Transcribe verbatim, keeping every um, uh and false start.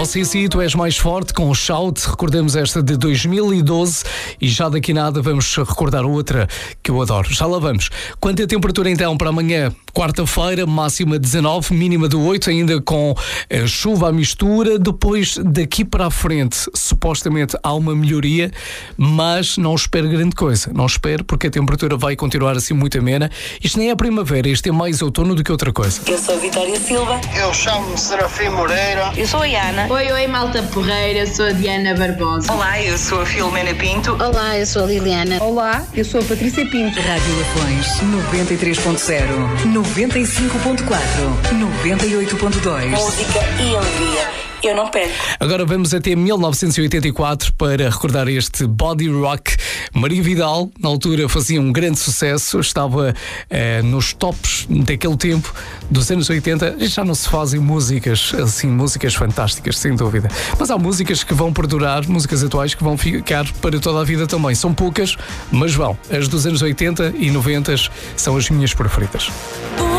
L C C, Tu És Mais Forte, com o Shout. Recordamos esta de dois mil e doze e já daqui nada vamos recordar outra que eu adoro. Já lá vamos. Quanto à temperatura então para amanhã? Quarta-feira, máxima dezanove, mínima de oito, ainda com uh, chuva à mistura. Depois, daqui para a frente, supostamente há uma melhoria, mas não espero grande coisa. Não espero, porque a temperatura vai continuar assim muito amena. Isto nem é primavera, isto é mais outono do que outra coisa. Eu sou a Vitória Silva. Eu chamo-me Serafim Moreira. Eu sou a Iana. Oi, oi, malta porreira, eu sou a Diana Barbosa. Olá, eu sou a Filomena Pinto. Olá, eu sou a Liliana. Olá, eu sou a Patrícia Pinto. Rádio Lafões, noventa e três ponto zero, noventa e cinco ponto quatro, noventa e oito ponto dois. Música e alegria. Eu não perco. Agora vamos até mil novecentos e oitenta e quatro para recordar este body rock. Maria Vidal, na altura, fazia um grande sucesso, estava eh, nos tops daquele tempo, dos anos oitenta. Já não se fazem músicas assim, músicas fantásticas, sem dúvida. Mas há músicas que vão perdurar, músicas atuais que vão ficar para toda a vida também. São poucas, mas vão. As dos anos oitenta e noventa são as minhas preferidas.